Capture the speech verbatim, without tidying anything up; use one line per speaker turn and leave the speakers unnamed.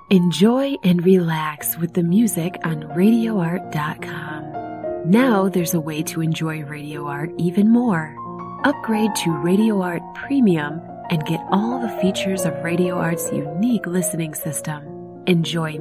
Enjoy and relax with the music on radio art dot com. Now there's a way to enjoy Radio Art even more. Upgrade to Radio Art Premium and get all the features of Radio Art's unique listening system. Enjoy